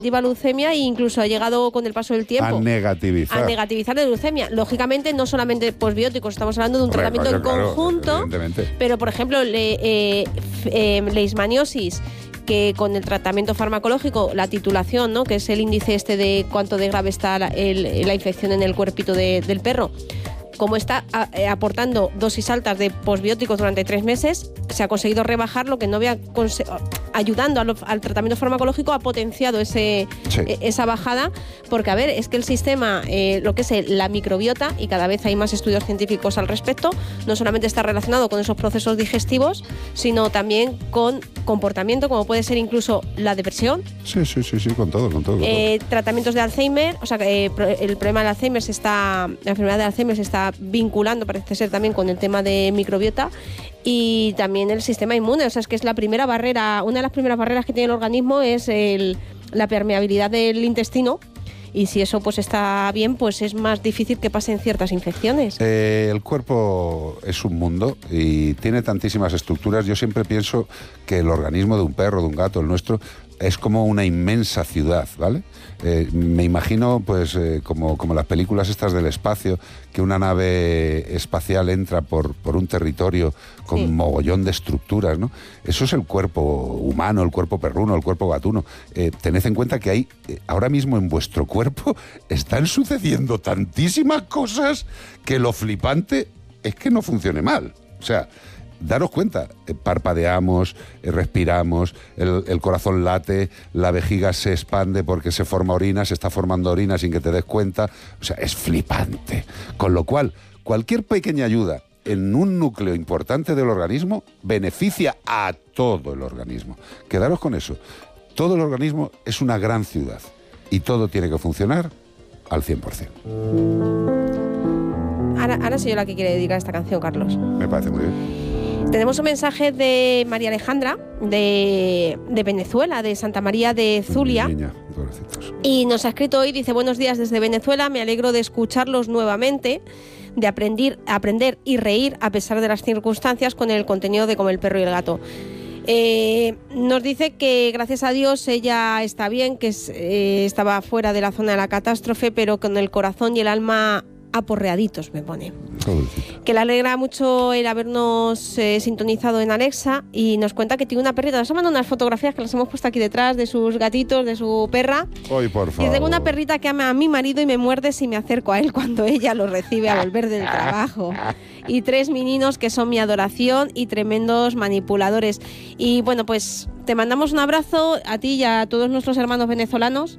lleva leucemia e incluso ha llegado con el paso del tiempo a negativizar la leucemia. Lógicamente, no solamente posbióticos, estamos hablando de un tratamiento en conjunto, pero por ejemplo, leishmaniosis, que con el tratamiento farmacológico, la titulación, ¿no?, que es el índice de cuánto de grave está la infección en el cuerpito del perro, como está aportando dosis altas de posbióticos durante 3 meses, se ha conseguido rebajar lo que no había ayudando al tratamiento farmacológico, ha potenciado esa bajada, porque a ver, es que el sistema, lo que es la microbiota, y cada vez hay más estudios científicos al respecto, no solamente está relacionado con esos procesos digestivos, sino también con comportamiento, como puede ser incluso la depresión. Sí, con todo. Tratamientos de Alzheimer, o sea, el problema del Alzheimer la enfermedad de Alzheimer se está vinculando, parece ser, también con el tema de microbiota y también el sistema inmune. O sea, es que es la primera barrera, una de las primeras barreras que tiene el organismo es la permeabilidad del intestino. Y si eso pues está bien, pues es más difícil que pasen ciertas infecciones. El cuerpo es un mundo y tiene tantísimas estructuras. Yo siempre pienso que el organismo de un perro, de un gato, el nuestro, es como una inmensa ciudad, ¿vale? Me imagino, pues, como las películas estas del espacio, que una nave espacial entra por un territorio con mogollón de estructuras, ¿no? Eso es el cuerpo humano, el cuerpo perruno, el cuerpo gatuno. Tened en cuenta que hay, ahora mismo en vuestro cuerpo, están sucediendo tantísimas cosas que lo flipante es que no funcione mal. O sea, daros cuenta, parpadeamos, respiramos, el corazón late, la vejiga se expande porque se forma orina, se está formando orina sin que te des cuenta. O sea, es flipante. Con lo cual, cualquier pequeña ayuda en un núcleo importante del organismo beneficia a todo el organismo. Quedaros con eso. Todo el organismo es una gran ciudad y todo tiene que funcionar al 100%. Ahora soy yo la que quiere dedicar esta canción, Carlos. Me parece muy bien. Tenemos un mensaje de María Alejandra, de Venezuela, de Santa María de Zulia. Niña, pobrecitos. Y nos ha escrito hoy, dice: buenos días desde Venezuela, me alegro de escucharlos nuevamente, de aprender y reír a pesar de las circunstancias con el contenido de Como el perro y el gato. Nos dice que gracias a Dios ella está bien, que estaba fuera de la zona de la catástrofe, pero con el corazón y el alma aporreaditos, me pone. Que le alegra mucho el habernos sintonizado en Alexa, y nos cuenta que tiene una perrita. Nos ha mandado unas fotografías que las hemos puesto aquí detrás de sus gatitos, de su perra. Ay, por favor. Y tengo una perrita que ama a mi marido y me muerde si me acerco a él cuando ella lo recibe a volver del trabajo. Y 3 meninos que son mi adoración y tremendos manipuladores. Y bueno, pues te mandamos un abrazo a ti y a todos nuestros hermanos venezolanos.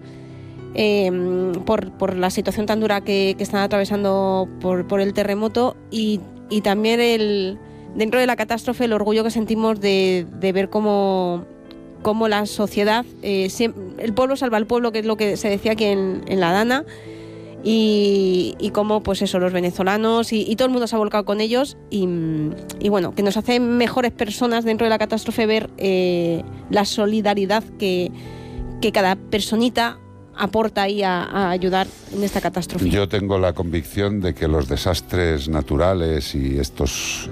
Por la situación tan dura que están atravesando por el terremoto, y también dentro de la catástrofe el orgullo que sentimos de ver cómo la sociedad, el pueblo salva al pueblo, que es lo que se decía aquí en La Dana, y cómo pues eso, los venezolanos y todo el mundo se ha volcado con ellos, y bueno, que nos hace mejores personas dentro de la catástrofe ver la solidaridad que cada personita aporta ahí a ayudar en esta catástrofe. Yo tengo la convicción de que los desastres naturales y estas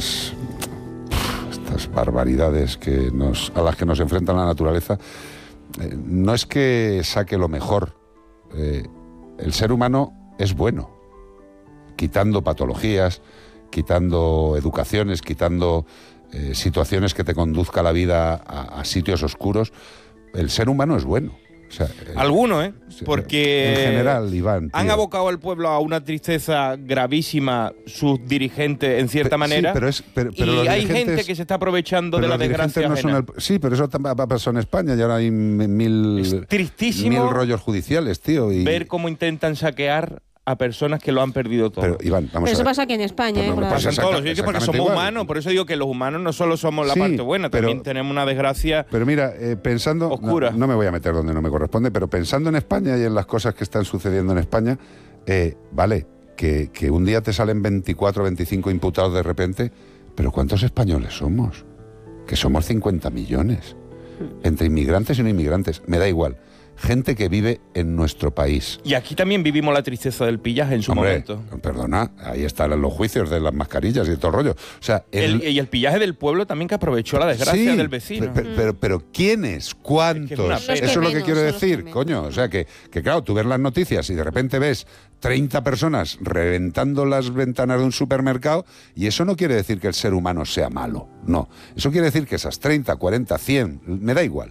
barbaridades a las que nos enfrenta la naturaleza, no es que saque lo mejor. El ser humano es bueno, quitando patologías, quitando educaciones, quitando situaciones que te conduzca la vida a sitios oscuros. El ser humano es bueno. O sea, algunos, porque en general, Iván, han abocado al pueblo a una tristeza gravísima sus dirigentes, en cierta manera. Sí, pero y hay gente que se está aprovechando de la desgracia ajena. Sí, pero eso ha pasado en España y ahora hay mil rollos judiciales, tío. Y ver cómo intentan saquear a personas que lo han perdido todo. Pero, Iván, vamos a ver. Eso pasa aquí en España, pasa en todos los sitios porque somos humanos. Por eso digo que los humanos no solo somos la parte buena, también tenemos una desgracia. Pero mira, pensando oscura. No me voy a meter donde no me corresponde, pero pensando en España y en las cosas que están sucediendo en España, vale, que un día te salen 24 o 25 imputados de repente, pero ¿cuántos españoles somos? Que somos 50 millones. Entre inmigrantes y no inmigrantes, me da igual. gente que vive en nuestro país. Y aquí también vivimos la tristeza del pillaje en su momento. Perdona, ahí están los juicios de las mascarillas y todo el rollo. O sea, y el pillaje del pueblo también, que aprovechó la desgracia del vecino. Pero ¿quiénes? ¿Cuántos? Eso es lo que quiero decir, coño. O sea, que claro, tú ves las noticias y de repente ves 30 personas reventando las ventanas de un supermercado, y eso no quiere decir que el ser humano sea malo, no. Eso quiere decir que esas 30, 40, 100, me da igual,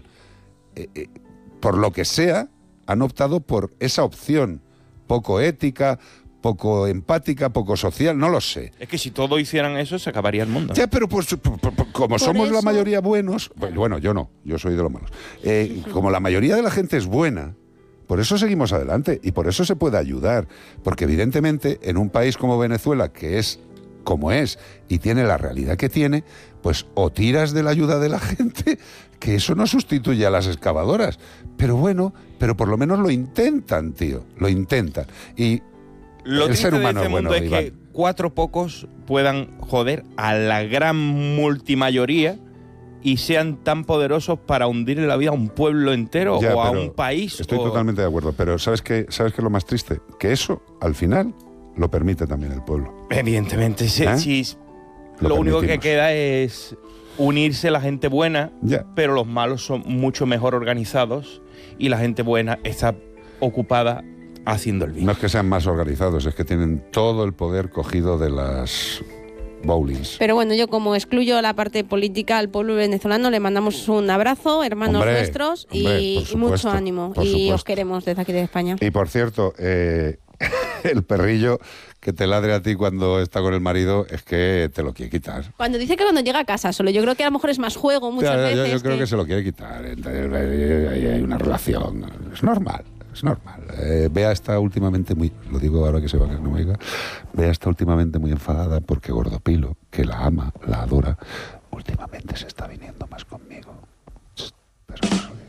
por lo que sea, han optado por esa opción poco ética, poco empática, poco social, no lo sé. Es que si todos hicieran eso, se acabaría el mundo. Ya, pero pues, como somos la mayoría buenos, bueno, yo no, yo soy de los malos, como la mayoría de la gente es buena, por eso seguimos adelante y por eso se puede ayudar, porque evidentemente en un país como Venezuela, que es como es y tiene la realidad que tiene, pues o tiras de la ayuda de la gente, que eso no sustituye a las excavadoras, pero bueno, pero por lo menos lo intentan, tío, lo intentan. Y el ser humano es bueno, es que 4 pocos puedan joder a la gran multimayoría y sean tan poderosos para hundirle la vida a un pueblo entero o a un país. Estoy totalmente de acuerdo, pero ¿sabes qué es lo más triste? Que eso, al final, lo permite también el pueblo. Evidentemente, sí. Lo único que queda es unirse la gente buena, pero los malos son mucho mejor organizados y la gente buena está ocupada haciendo el bien. No es que sean más organizados, es que tienen todo el poder cogido de las bowlings. Pero bueno, yo como excluyo la parte política al pueblo venezolano, le mandamos un abrazo, hermanos nuestros, y mucho ánimo. Y os queremos desde aquí de España. Y por cierto, el perrillo que te ladre a ti cuando está con el marido es que te lo quiere quitar. Cuando dice que cuando llega a casa solo, yo creo que a lo mejor es más juego muchas veces. Yo creo que se lo quiere quitar. Hay una relación. Es normal. Es normal. Bea está últimamente muy... Lo digo ahora que se va, que no me diga. Bea está últimamente muy enfadada porque Gordopilo, que la ama, la adora, últimamente se está viniendo más conmigo. Pero no se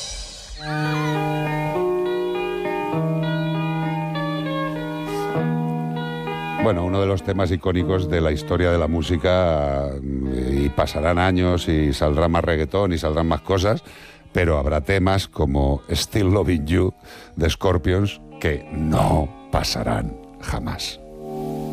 Bueno, uno de los temas icónicos de la historia de la música, y pasarán años y saldrá más reggaetón y saldrán más cosas, pero habrá temas como Still Loving You de Scorpions que no pasarán jamás.